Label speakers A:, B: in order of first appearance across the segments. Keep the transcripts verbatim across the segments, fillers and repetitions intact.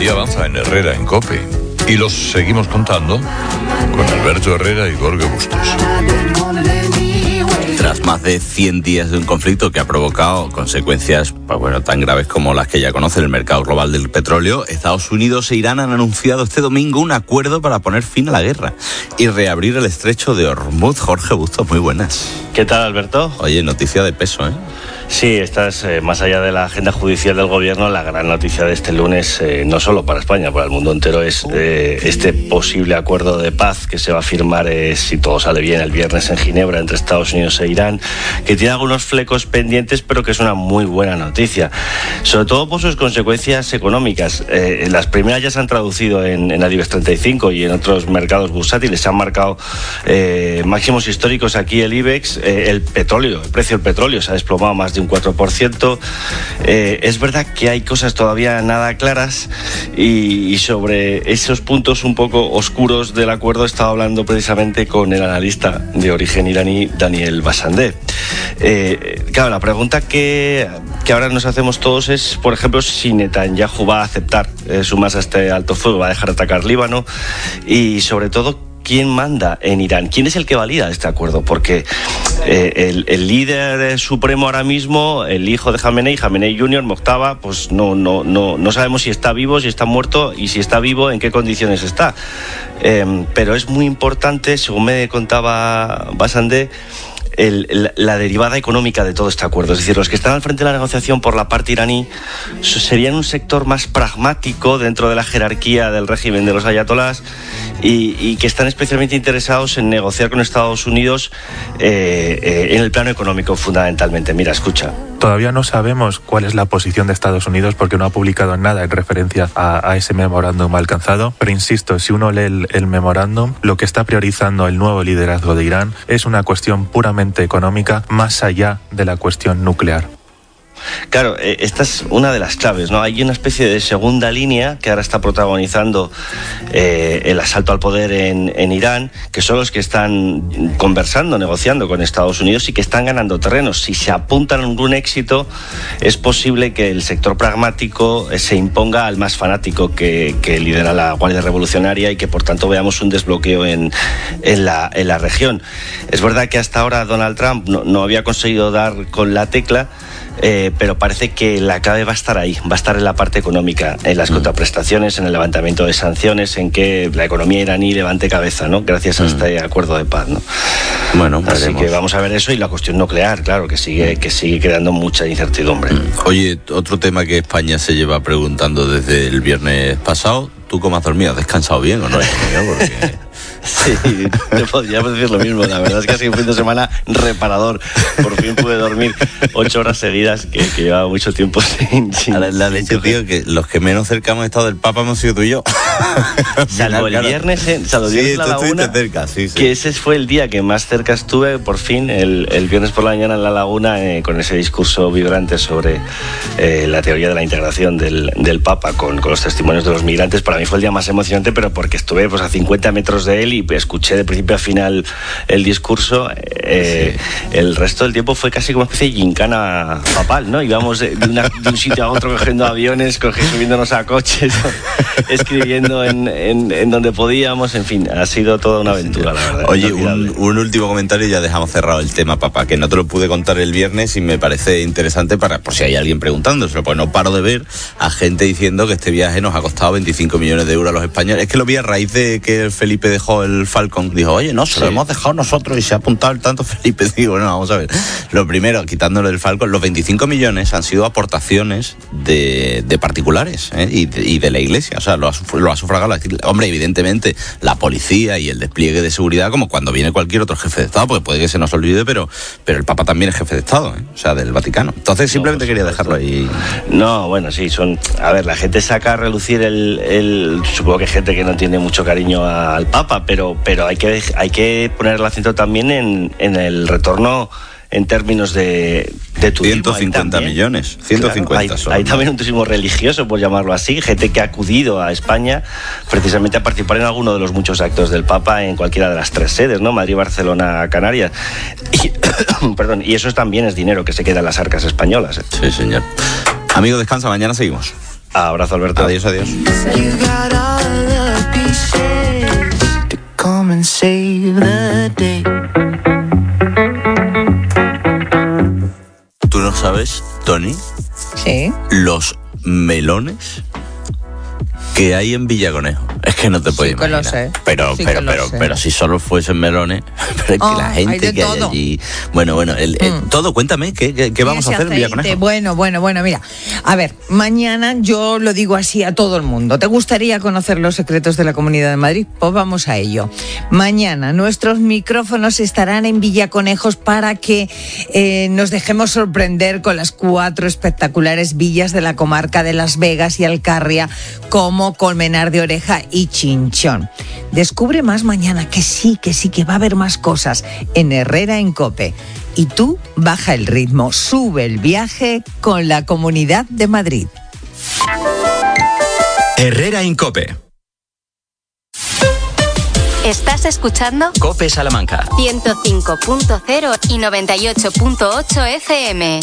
A: día avanza en Herrera, en COPE. Y los seguimos contando con Alberto Herrera y Jorge Bustos.
B: Tras más de cien días de un conflicto que ha provocado consecuencias pues bueno, tan graves como las que ya conoce el mercado global del petróleo, Estados Unidos e Irán han anunciado este domingo un acuerdo para poner fin a la guerra y reabrir el estrecho de Hormuz. Jorge Bustos, muy buenas.
C: ¿Qué tal, Alberto?
B: Oye, noticia de peso, ¿eh?
C: Sí, esta es, eh, más allá de la agenda judicial del gobierno, la gran noticia de este lunes, eh, no solo para España, para el mundo entero, es eh, este posible acuerdo de paz que se va a firmar, eh, si todo sale bien, el viernes en Ginebra entre Estados Unidos e Irán, que tiene algunos flecos pendientes, pero que es una muy buena noticia, sobre todo por sus consecuencias económicas. Eh, las primeras ya se han traducido en, en el IBEX treinta y cinco y en otros mercados bursátiles. Se han marcado eh, máximos históricos aquí el IBEX, eh, el petróleo, el precio del petróleo se ha desplomado más de un cuatro por ciento. Eh, es verdad que hay cosas todavía nada claras y, y sobre esos puntos un poco oscuros del acuerdo he estado hablando precisamente con el analista de origen iraní Daniel Basandeh. Eh, claro, la pregunta que, que ahora nos hacemos todos es, por ejemplo, si Netanyahu va a aceptar eh, sumarse a este alto fuego, va a dejar de atacar Líbano y sobre todo ¿quién manda en Irán? ¿Quién es el que valida este acuerdo? Porque eh, el, el líder supremo ahora mismo, el hijo de Jamenei, Jamenei junior, Mojtaba, pues no, no, no, no sabemos si está vivo, si está muerto y si está vivo, en qué condiciones está. Eh, pero es muy importante, según me contaba Basandeh, El, el, la derivada económica de todo este acuerdo. Es decir, los que están al frente de la negociación por la parte iraní serían un sector más pragmático dentro de la jerarquía del régimen de los ayatolás y, y que están especialmente interesados en negociar con Estados Unidos eh, eh, en el plano económico fundamentalmente. Mira, escucha.
D: Todavía no sabemos cuál es la posición de Estados Unidos porque no ha publicado nada en referencia a, a ese memorándum alcanzado, pero insisto, si uno lee el, el memorándum, lo que está priorizando el nuevo liderazgo de Irán es una cuestión puramente económica más allá de la cuestión nuclear.
C: Claro, esta es una de las claves, ¿no? Hay una especie de segunda línea que ahora está protagonizando eh, el asalto al poder en, en Irán, que son los que están conversando, negociando con Estados Unidos y que están ganando terrenos. Si se apuntan a un éxito, es posible que el sector pragmático se imponga al más fanático que, que lidera la Guardia Revolucionaria y que por tanto veamos un desbloqueo en, en, la, en la región. Es verdad que hasta ahora Donald Trump no, no había conseguido dar con la tecla, Eh, pero parece que la clave va a estar ahí, va a estar en la parte económica, en las mm. contraprestaciones, en el levantamiento de sanciones, en que la economía iraní levante cabeza, ¿no? Gracias a mm. este acuerdo de paz, ¿no?
B: Bueno,
C: así
B: veremos.
C: que vamos a ver eso y la cuestión nuclear, claro, que sigue, que sigue creando mucha incertidumbre.
B: Mm. Oye, otro tema que España se lleva preguntando desde el viernes pasado, ¿tú cómo has dormido? ¿Has descansado bien o no? Porque...
C: Sí, te podríamos decir lo mismo. La verdad es que ha sido un fin de semana reparador. Por fin pude dormir ocho horas seguidas, que, que llevaba mucho tiempo sin... sin
B: la, la leche, tío, que los que menos cerca hemos estado del Papa hemos sido tú y yo.
C: Salvo el viernes en, salvo el viernes
B: sí,
C: en la Laguna,
B: cerca, sí, sí.
C: que ese fue el día que más cerca estuve, por fin, el, el viernes por la mañana en la Laguna, eh, con ese discurso vibrante sobre eh, la teoría de la integración del, del Papa con, con los testimonios de los migrantes. Para mí fue el día más emocionante, pero porque estuve pues, a cincuenta metros de él y escuché de principio a final el discurso. Eh, sí. El resto del tiempo fue casi como una especie de gincana papal, ¿no? Íbamos de, una, de un sitio a otro cogiendo aviones, cogiendo, subiéndonos a coches, escribiendo en, en, en donde podíamos, en fin, ha sido toda una aventura, la verdad.
B: Oye, un, un último comentario y ya dejamos cerrado el tema, papá, que no te lo pude contar el viernes y me parece interesante para, por si hay alguien preguntándoselo, pues no paro de ver a gente diciendo que este viaje nos ha costado veinticinco millones de euros a los españoles. Es que lo vi a raíz de que Felipe dejó el Falcon, dijo, oye, no, se lo sí. hemos dejado nosotros y se ha apuntado el tanto Felipe. Digo, no, vamos a ver. Lo primero, quitándolo del Falcon, los veinticinco millones han sido aportaciones de, de particulares ¿eh? y, de, y de la Iglesia, o sea, lo ha, lo ha sufragado la Iglesia. Hombre, evidentemente, la policía y el despliegue de seguridad, como cuando viene cualquier otro jefe de Estado, porque puede que se nos olvide, pero, pero el Papa también es jefe de Estado, ¿eh? O sea, del Vaticano. Entonces, simplemente no, quería dejarlo ahí.
C: No, bueno, sí, son... A ver, la gente saca a relucir el... el supongo que hay gente que no tiene mucho cariño al Papa, pero, pero hay que hay que poner el acento también en, en el retorno en términos de, de turismo.
B: ciento cincuenta millones, ciento cincuenta
C: claro, hay,
B: son.
C: Hay también un turismo religioso, por llamarlo así, gente que ha acudido a España precisamente a participar en alguno de los muchos actos del Papa en cualquiera de las tres sedes, ¿no? Madrid, Barcelona, Canarias. Y, perdón, y eso también es dinero que se queda en las arcas españolas, ¿eh?
B: Sí, señor. Amigo, descansa, mañana seguimos.
C: Abrazo, Alberto.
B: Adiós, adiós. ¿Tú no sabes, Tony?
E: Sí.
B: Los melones que hay en Villaconejo. Es que no te puedes
E: sí que
B: imaginar.
E: Lo sé.
B: Pero,
E: sí
B: pero,
E: que lo
B: pero,
E: sé.
B: pero si solo fuesen melones, pero es que
E: oh,
B: la gente
E: hay de
B: que
E: todo.
B: hay allí. Bueno, bueno, el, el, mm. todo, cuéntame, ¿qué, qué, qué vamos a hacer
E: aceite,
B: en Villaconejo?
E: Bueno, bueno, bueno, mira. A ver, mañana yo lo digo así a todo el mundo. ¿Te gustaría conocer los secretos de la Comunidad de Madrid? Pues vamos a ello. Mañana nuestros micrófonos estarán en Villaconejos para que eh, nos dejemos sorprender con las cuatro espectaculares villas de la comarca de Las Vegas y Alcarria, como Colmenar de Oreja y Chinchón. Descubre más mañana, que sí, que sí, que va a haber más cosas en Herrera en COPE. Y tú baja el ritmo, sube el viaje con la Comunidad de Madrid.
F: Herrera en COPE.
G: ¿Estás escuchando?
F: COPE Salamanca.
G: ciento cinco punto cero y noventa y ocho punto ocho F M.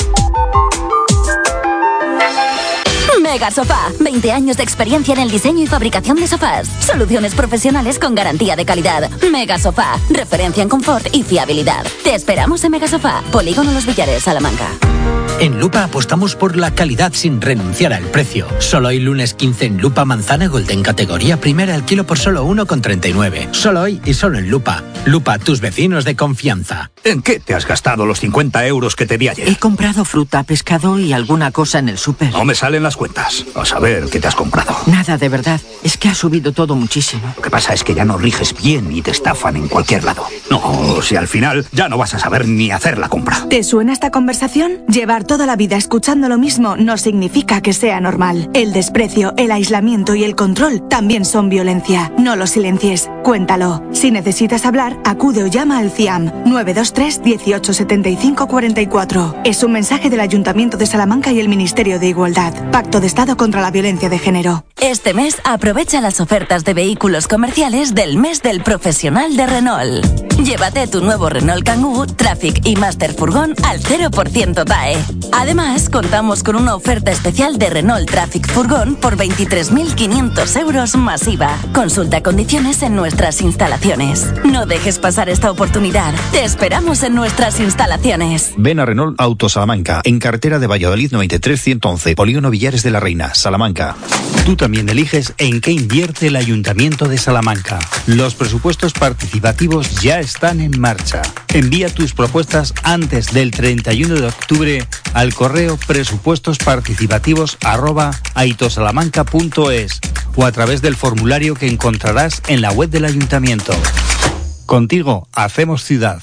H: Mega Sofá, veinte años de experiencia en el diseño y fabricación de sofás. Soluciones profesionales con garantía de calidad. Mega Sofá, referencia en confort y fiabilidad. Te esperamos en Mega Sofá, Polígono Los Villares, Salamanca.
I: En Lupa apostamos por la calidad sin renunciar al precio. Solo hoy lunes quince en Lupa manzana Golden categoría primera al kilo por solo uno con treinta y nueve. Solo hoy y solo en Lupa. Lupa, tus vecinos de confianza.
J: ¿En qué te has gastado los cincuenta euros que te di ayer?
K: He comprado fruta, pescado y alguna cosa en el súper.
J: No me salen las cuentas. A saber qué te has comprado.
K: Nada, de verdad. Es que ha subido todo muchísimo.
J: Lo que pasa es que ya no riges bien y te estafan en cualquier lado. No, si al final ya no vas a saber ni hacer la compra.
L: ¿Te suena esta conversación? Llevar toda la vida escuchando lo mismo no significa que sea normal. El desprecio, el aislamiento y el control también son violencia. No lo silencies, cuéntalo. Si necesitas hablar, acude o llama al C I A M nueve dos tres, dieciocho setenta y cinco cuarenta y cuatro. Es un mensaje del Ayuntamiento de Salamanca y el Ministerio de Igualdad. Pacto de Estado contra la violencia de género.
H: Este mes aprovecha las ofertas de vehículos comerciales del mes del profesional de Renault. Llévate tu nuevo Renault Kangoo, Traffic y Master Furgón al cero por ciento T A E. Además, contamos con una oferta especial de Renault Traffic Furgón por veintitrés mil quinientos euros masiva. Consulta condiciones en nuestras instalaciones. No dejes pasar esta oportunidad. Te esperamos en nuestras instalaciones.
M: Ven a Renault Auto Salamanca, en carretera de Valladolid noventa y tres ciento once, Polígono Villares de la Reina, Salamanca. Tú también eliges en qué invierte el Ayuntamiento de Salamanca. Los presupuestos participativos ya están en marcha. Envía tus propuestas antes del treinta y uno de octubre al correo presupuestosparticipativos arroba aitosalamanca punto es o a través del formulario que encontrarás en la web del Ayuntamiento. Contigo hacemos ciudad.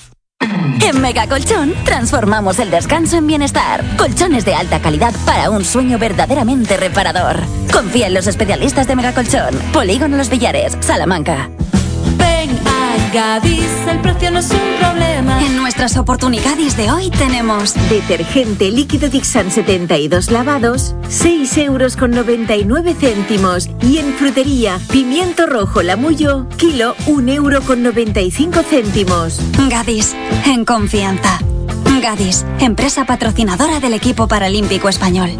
H: En Mega Colchón transformamos el descanso en bienestar. Colchones de alta calidad para un sueño verdaderamente reparador. Confía en los especialistas de Mega Colchón. Polígono Los Villares, Salamanca.
N: Ven a Gadis, el precio no es un problema.
H: En nuestras oportunidades de hoy tenemos
O: detergente líquido Dixan setenta y dos lavados, seis euros con noventa y nueve céntimos. Y en frutería, pimiento rojo Lamullo, kilo, un euro con noventa y cinco céntimos.
H: Gadis, en confianza. Gadis, empresa patrocinadora del equipo paralímpico español.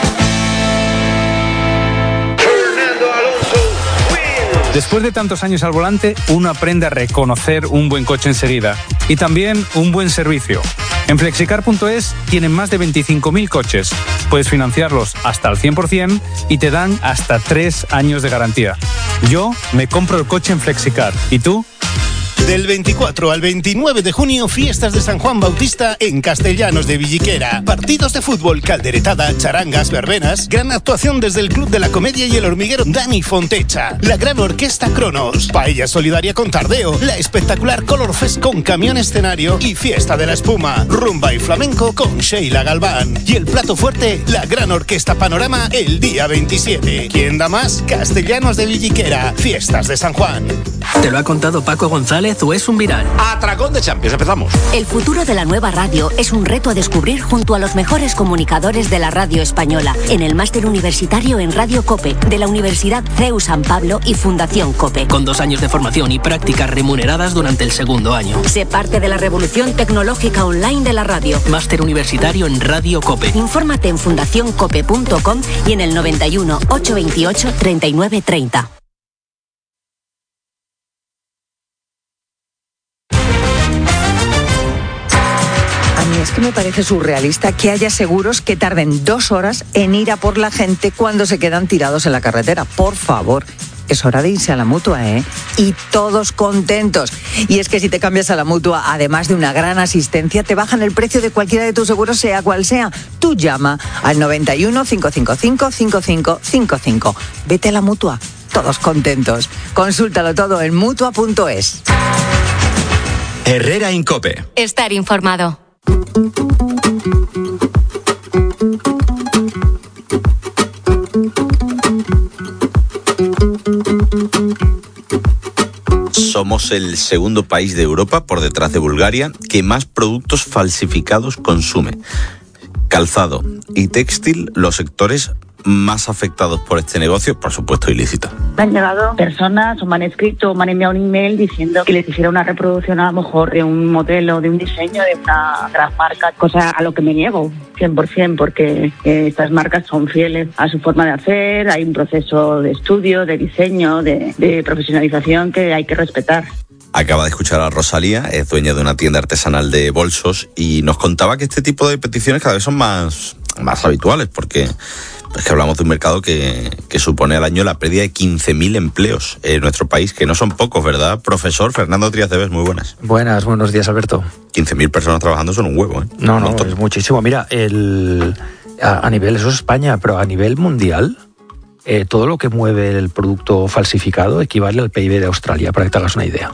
P: Después de tantos años al volante, uno aprende a reconocer un buen coche enseguida y también un buen servicio. En flexicar punto es tienen más de veinticinco mil coches. Puedes financiarlos hasta al cien por ciento y te dan hasta tres años de garantía. Yo me compro el coche en Flexicar. ¿Y tú?
Q: Del veinticuatro al veintinueve de junio, fiestas de San Juan Bautista en Castellanos de Villiquera. Partidos de fútbol, calderetada, charangas, verbenas. Gran actuación desde el Club de la Comedia y el Hormiguero Dani Fontecha. La gran orquesta Cronos. Paella solidaria con Tardeo. La espectacular Color Fest con camión escenario y fiesta de la espuma. Rumba y flamenco con Sheila Galván. Y el plato fuerte, la gran orquesta Panorama el día veintisiete. ¿Quién da más? Castellanos de Villiquera. Fiestas de San Juan.
I: ¿Te lo ha contado Paco González?
R: González o es un viral.
S: Atracón de Champions, empezamos.
T: El futuro de la nueva radio es un reto a descubrir junto a los mejores comunicadores de la radio española en el máster universitario en Radio COPE de la Universidad C E U San Pablo y Fundación COPE.
R: Con dos años de formación y prácticas remuneradas durante el segundo año.
T: Sé parte de la revolución tecnológica online de la radio.
R: Máster universitario en Radio COPE.
T: Infórmate en fundación cope punto com y en el noventa y uno, ochocientos veintiocho, treinta y nueve treinta.
E: A mí es que me parece surrealista que haya seguros que tarden dos horas en ir a por la gente cuando se quedan tirados en la carretera. Por favor. Es hora de irse a la Mutua, ¿eh? Y todos contentos. Y es que si te cambias a la Mutua, además de una gran asistencia, te bajan el precio de cualquiera de tus seguros, sea cual sea. Tú llama al noventa y uno, cinco cinco cinco, cinco cinco cinco cinco. Vete a la Mutua. Todos contentos. Consúltalo todo en mutua punto es.
F: Herrera Incope.
G: Estar informado.
B: Somos el segundo país de Europa, por detrás de Bulgaria, que más productos falsificados consume. Calzado y textil, los sectores más afectados por este negocio, por supuesto ilícito.
U: Me han llegado personas o me han escrito o me han enviado un email diciendo que les hiciera una reproducción a lo mejor de un modelo, de un diseño, de una gran marca, cosa a lo que me niego cien por ciento, porque eh, estas marcas son fieles a su forma de hacer, hay un proceso de estudio, de diseño, de, de profesionalización que hay que respetar.
B: Acaba de escuchar a Rosalía, es dueña de una tienda artesanal de bolsos y nos contaba que este tipo de peticiones cada vez son más, más habituales, porque es que hablamos de un mercado que, que supone al año la pérdida de quince mil empleos en nuestro país, que no son pocos, ¿verdad? Profesor Fernando Trías de Bes, muy buenas.
V: Buenas, buenos días, Alberto.
B: quince mil personas trabajando son un huevo, ¿eh?
V: No, no, es muchísimo. Mira, el, a, a nivel, eso es España, pero a nivel mundial, eh, todo lo que mueve el producto falsificado equivale al P I B de Australia, para que te hagas una idea.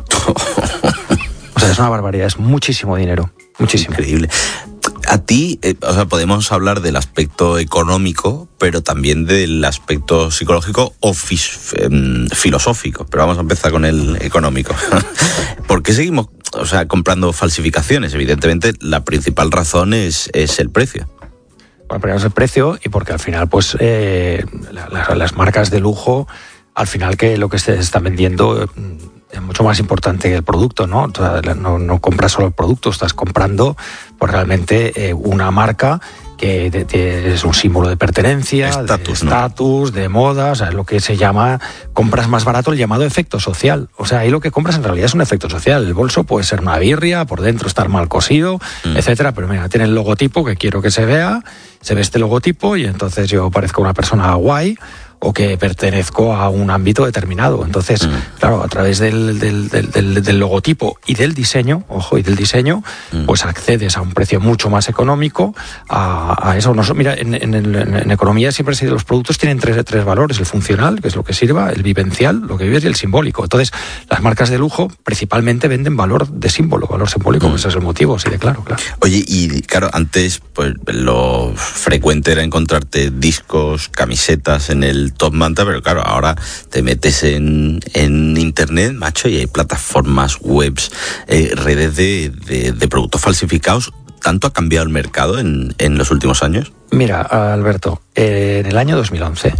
V: O sea, es una barbaridad, es muchísimo dinero, muchísimo.
B: Increíble. A ti, eh, o sea, podemos hablar del aspecto económico, pero también del aspecto psicológico o fis, eh, filosófico. Pero vamos a empezar con el económico. ¿Por qué seguimos, o sea, comprando falsificaciones? Evidentemente, la principal razón es, es el precio.
V: Bueno, primero es el precio y porque al final, pues, eh, la, la, las marcas de lujo, al final que lo que se está vendiendo es mucho más importante que el producto, ¿no? O sea, no, no compras solo el producto, estás comprando pues realmente eh, una marca que de, de, es un símbolo de pertenencia, estatus, de estatus, ¿no? De moda, o sea, es lo que se llama, compras más barato, el llamado efecto social. O sea, ahí lo que compras en realidad es un efecto social. El bolso puede ser una birria, por dentro estar mal cosido, mm. etcétera, pero mira, tiene el logotipo que quiero que se vea, se ve este logotipo y entonces yo parezco una persona guay, o que pertenezco a un ámbito determinado. Entonces, mm. claro, a través del, del, del, del logotipo y del diseño, ojo, y del diseño, mm. pues accedes a un precio mucho más económico a, a eso. No, mira, en, en, en economía siempre se, los productos tienen tres, tres valores: el funcional, que es lo que sirva, el vivencial, lo que vives, y el simbólico. Entonces, las marcas de lujo principalmente venden valor de símbolo, valor simbólico, mm. ese es el motivo, sí, de claro, claro.
B: Oye, y claro, antes pues lo frecuente era encontrarte discos, camisetas en el top manta, pero claro, ahora te metes en, en internet, macho, y hay plataformas, webs, eh, redes de, de, de productos falsificados. ¿Tanto ha cambiado el mercado en, en los últimos años?
V: Mira, Alberto, eh, en el año dos mil once,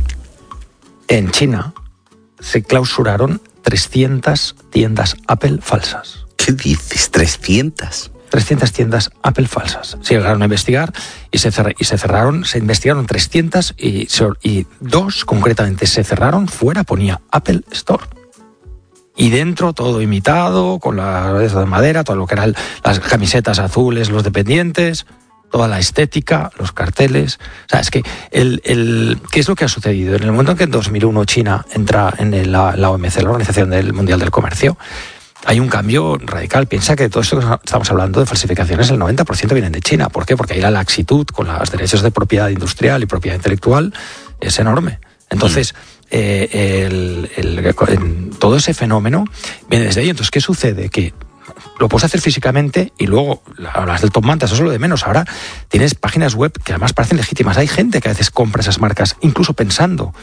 V: en China, se clausuraron trescientas tiendas Apple falsas.
B: ¿Qué dices? ¿trescientas?
V: trescientas tiendas Apple falsas. Se llegaron a investigar y se, cer- y se cerraron, se investigaron trescientas y, y dos concretamente se cerraron, fuera ponía Apple Store. Y dentro todo imitado, con la de madera, todo lo que eran las camisetas azules, los dependientes, toda la estética, los carteles. O sea, es que el, el, ¿qué es lo que ha sucedido? En el momento en que en dos mil uno China entra en el, la, la O M C, la Organización del Mundial del Comercio, hay un cambio radical. Piensa que todo esto que estamos hablando de falsificaciones, el noventa por ciento vienen de China. ¿Por qué? Porque ahí la laxitud con los derechos de propiedad industrial y propiedad intelectual es enorme. Entonces, eh, el, el, el, todo ese fenómeno viene desde ahí. Entonces, ¿qué sucede? Que lo puedes hacer físicamente y luego hablas del top manta, eso es lo de menos. Ahora tienes páginas web que además parecen legítimas. Hay gente que a veces compra esas marcas, incluso pensando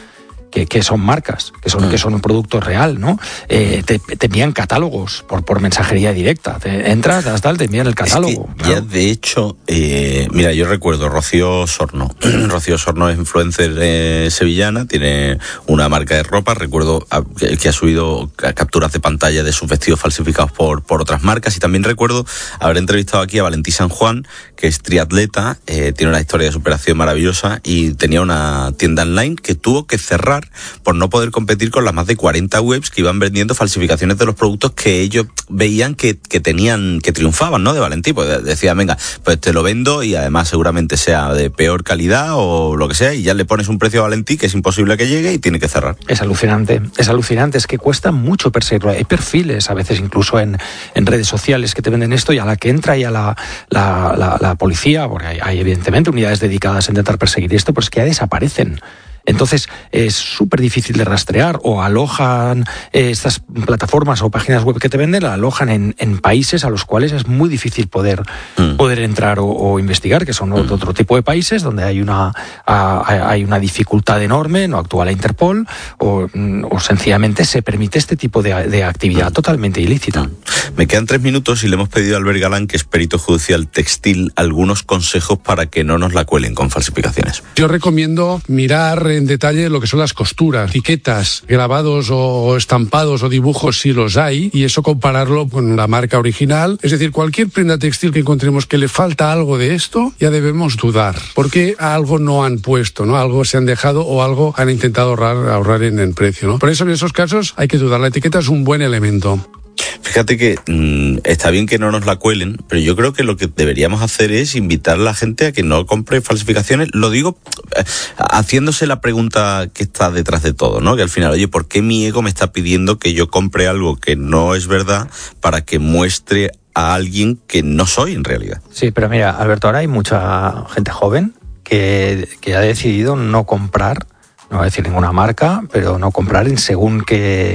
V: que, que son marcas, que son, mm. que son un producto real, ¿no? Eh, te, te envían catálogos por, por mensajería directa. Te entras, das tal, te envían el catálogo.
B: Es que ya, de hecho, eh, mira, yo recuerdo Rocío Sorno. Rocío Sorno es influencer eh, sevillana, tiene una marca de ropa. Recuerdo a, que, que ha subido capturas de pantalla de sus vestidos falsificados por, por otras marcas. Y también recuerdo haber entrevistado aquí a Valentí San Juan, que es triatleta, eh, tiene una historia de superación maravillosa y tenía una tienda online que tuvo que cerrar por no poder competir con las más de cuarenta webs que iban vendiendo falsificaciones de los productos que ellos veían que, que tenían, que triunfaban, ¿no? De Valentí, pues decían, venga, pues te lo vendo y además seguramente sea de peor calidad o lo que sea, y ya le pones un precio a Valentí que es imposible que llegue y tiene que cerrar.
V: Es alucinante, es alucinante, es que cuesta mucho perseguirlo. Hay perfiles, a veces incluso en, en redes sociales que te venden esto, y a la que entra ya la, la, la, la policía, porque hay, hay evidentemente unidades dedicadas a intentar perseguir esto, pues que ya desaparecen. Entonces es súper difícil de rastrear, o alojan eh, estas plataformas o páginas web que te venden, la alojan en, en países a los cuales es muy difícil poder, mm. poder entrar o, o investigar, que son mm. otro, otro tipo de países donde hay una, a, hay una dificultad enorme, no actúa la Interpol, o, o sencillamente se permite este tipo de, de actividad mm. totalmente ilícita. Mm.
B: Me quedan tres minutos y le hemos pedido a Albert Galán, que es perito judicial textil, algunos consejos para que no nos la cuelen con falsificaciones.
A: Yo recomiendo mirar en detalle lo que son las costuras, etiquetas, grabados o estampados o dibujos si los hay, y eso compararlo con la marca original. Es decir, cualquier prenda textil que encontremos que le falta algo de esto, ya debemos dudar, porque algo no han puesto, ¿no? Algo se han dejado o algo han intentado ahorrar, ahorrar en el precio, ¿no? Por eso en esos casos hay que dudar. La etiqueta es un buen elemento.
B: Fíjate que mmm, está bien que no nos la cuelen, pero yo creo que lo que deberíamos hacer es invitar a la gente a que no compre falsificaciones. Lo digo eh, haciéndose la pregunta que está detrás de todo, ¿no? Que al final, oye, ¿por qué mi ego me está pidiendo que yo compre algo que no es verdad para que muestre a alguien que no soy en realidad?
V: Sí, pero mira, Alberto, ahora hay mucha gente joven que, que ha decidido no comprar, no voy a decir ninguna marca, pero no comprar en según qué...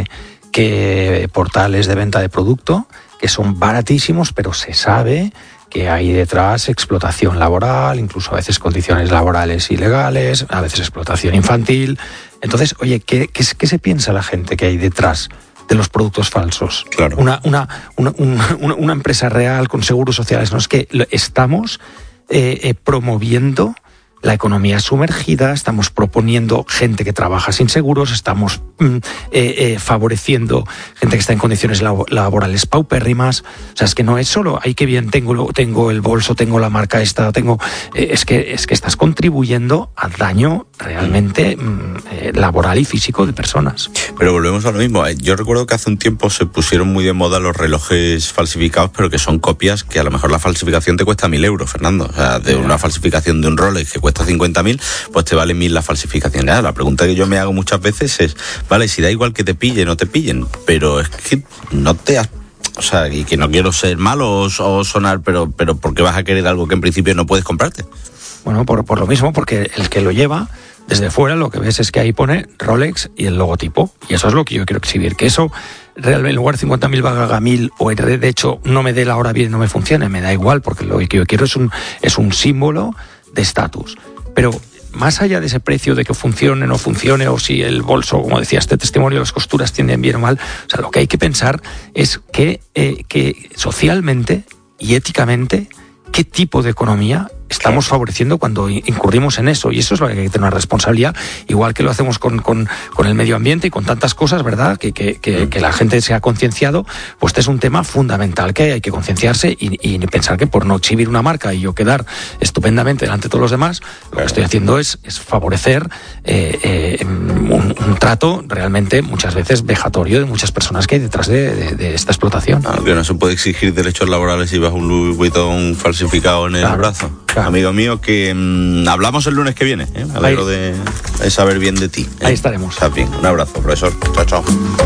V: que portales de venta de producto, que son baratísimos, pero se sabe que hay detrás explotación laboral, incluso a veces condiciones laborales ilegales, a veces explotación infantil. Entonces, oye, ¿qué, qué, qué se piensa la gente que hay detrás de los productos falsos?
B: Claro.
V: Una, una, una, una, una empresa real con seguros sociales. No es que estamos eh, eh, promoviendo la economía sumergida, estamos proponiendo gente que trabaja sin seguros, estamos mm, eh, eh, favoreciendo gente que está en condiciones labo- laborales paupérrimas. O sea, es que no es solo, ay, qué bien, tengo, tengo el bolso, tengo la marca esta, tengo... Eh, es, que, es que estás contribuyendo al daño realmente mm, eh, laboral y físico de personas.
B: Pero volvemos a lo mismo. Yo recuerdo que hace un tiempo se pusieron muy de moda los relojes falsificados, pero que son copias que a lo mejor la falsificación te cuesta mil euros, Fernando. O sea, de una falsificación de un Rolex que cuesta cincuenta mil, pues te vale mil la falsificación. Ya, la pregunta que yo me hago muchas veces es, vale, si da igual que te pillen o te pillen, pero es que no te has... O sea, y que no quiero ser malo o, o sonar, pero, pero ¿por qué vas a querer algo que en principio no puedes comprarte?
V: Bueno, por, por lo mismo, porque el que lo lleva... Desde fuera lo que ves es que ahí pone Rolex y el logotipo. Y eso es lo que yo quiero exhibir. Que eso realmente en lugar de cincuenta mil valga mil, o de hecho no me dé la hora bien y no me funcione, me da igual, porque lo que yo quiero es un, es un símbolo de estatus. Pero más allá de ese precio, de que funcione o no funcione, o si el bolso, como decía este testimonio, las costuras tienden bien o mal, o sea, lo que hay que pensar es que, eh, que socialmente y éticamente, ¿qué tipo de economía estamos favoreciendo cuando incurrimos en eso? Y eso es lo que hay que tener una responsabilidad, igual que lo hacemos con, con, con el medio ambiente y con tantas cosas, ¿verdad? Que, que, que, que la gente se ha concienciado, pues este es un tema fundamental que hay que concienciarse y, y pensar que por no exhibir una marca y yo quedar estupendamente delante de todos los demás, lo que estoy haciendo es, es favorecer eh, eh, un, un trato realmente muchas veces vejatorio de muchas personas que hay detrás de, de, de esta explotación.
B: Aunque no se puede exigir derechos laborales si vas un Louis Vuitton falsificado en el claro. brazo. Claro. Amigo mío, que mmm, hablamos el lunes que viene. ¿eh? Me alegro de, de saber bien de ti. ¿eh?
V: Ahí estaremos.
B: Estás bien. Un abrazo, profesor. Chao, chao.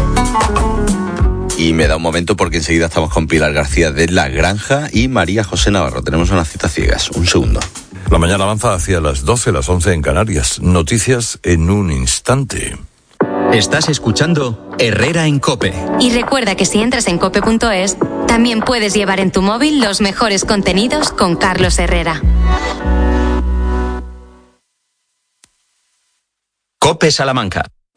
B: Y me da un momento porque enseguida estamos con Pilar García de La Granja y María José Navarro. Tenemos unas citas ciegas. Un segundo.
D: La mañana avanza hacia las doce, las once en Canarias. Noticias en un instante.
F: Estás escuchando Herrera en COPE.
G: Y recuerda que si entras en cope punto es, también puedes llevar en tu móvil los mejores contenidos con Carlos Herrera.
F: COPE Salamanca.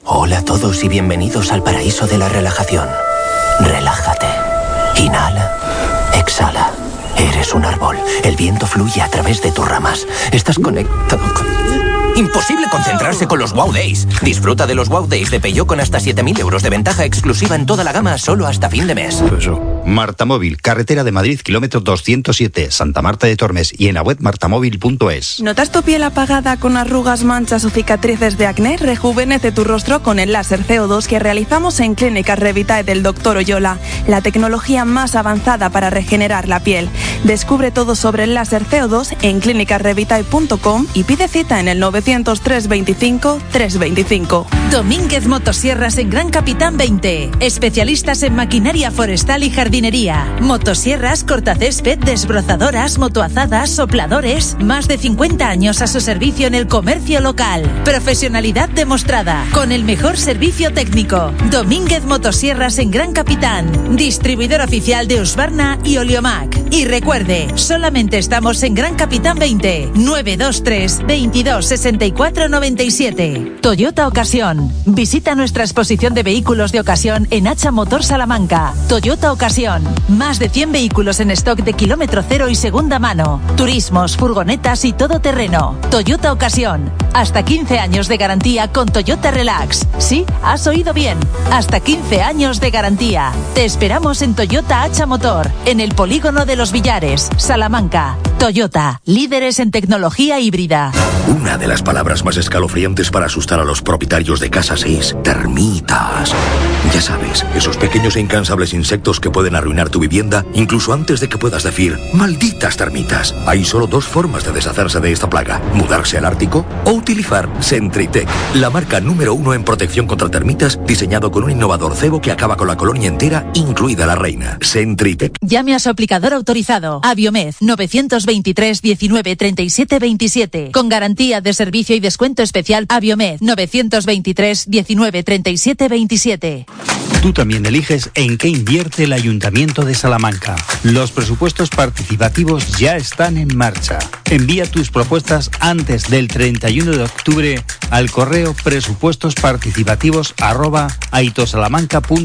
C: Hola a todos y bienvenidos al paraíso de la relajación. Relájate. Inhala. Exhala. Eres un árbol. El viento fluye a través de tus ramas. Estás conectado con... Imposible concentrarse con los Wow Days. Disfruta de los Wow Days de Peugeot con hasta siete mil euros de ventaja exclusiva en toda la gama solo hasta fin de mes.
M: Marta Móvil, carretera de Madrid, kilómetro doscientos siete, Santa Marta de Tormes, y en la web martamóvil punto es.
K: ¿Notas tu piel apagada con arrugas, manchas o cicatrices de acné? Rejuvenece tu rostro con el láser C O dos que realizamos en Clínicas Revitae del doctor Oyola, la tecnología más avanzada para regenerar la piel. Descubre todo sobre el láser C O dos en clínicas revitae punto com y pide cita en el novecientos tres veinticinco trescientos veinticinco.
W: Domínguez Motosierras en Gran Capitán veinte. Especialistas en maquinaria forestal y jardinería. Motosierras, cortacésped, desbrozadoras, motoazadas, sopladores. Más de cincuenta años a su servicio en el comercio local. Profesionalidad demostrada. Con el mejor servicio técnico. Domínguez Motosierras en Gran Capitán. Distribuidor oficial de Husqvarna y Oliomac. Y recuerde, solamente estamos en Gran Capitán veinte. nueve dos tres, veintidós, sesenta y cuatro, noventa y siete. Toyota Ocasión. Visita nuestra exposición de vehículos de ocasión en Hacha Motor Salamanca. Toyota Ocasión. Más de cien vehículos en stock de kilómetro cero y segunda mano. Turismos, furgonetas y todoterreno. Toyota Ocasión. Hasta quince años de garantía con Toyota Relax. Sí, has oído bien. Hasta quince años de garantía. Te esperamos en Toyota Hacha Motor, en el polígono de Los Villares, Salamanca. Toyota, líderes en tecnología híbrida.
X: Una de las palabras más escalofriantes para asustar a los propietarios de casas es termitas. Ya sabes, esos pequeños e incansables insectos que pueden arruinar tu vivienda incluso antes de que puedas decir ¡malditas termitas! Hay solo dos formas de deshacerse de esta plaga: mudarse al Ártico o utilizar Sentrytech, la marca número uno en protección contra termitas, diseñado con un innovador cebo que acaba con la colonia entera, incluida la reina. Sentrytech.
W: Llame a su aplicador autorizado. Aviomed novecientos veintitrés, diecinueve, treinta y siete, veintisiete. Con garantía de servicio y descuento especial. Aviomed novecientos veintitrés, diecinueve, treinta y siete, veintisiete.
M: Tú también eliges en qué invierte el Ayuntamiento de Salamanca. Los presupuestos participativos ya están en marcha. Envía tus propuestas antes del treinta y uno de octubre al correo presupuestosparticipativos arroba aitosalamanca punto es.